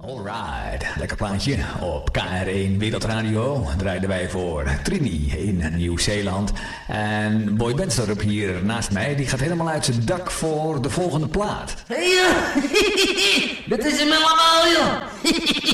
Alright, lekker plaatje. Op KR1 Wereldradio draaiden wij voor Trini in Nieuw-Zeeland. En Boy Benstorup hier naast mij, die gaat helemaal uit zijn dak voor de volgende plaat. Hey, dit is hem allemaal, joh.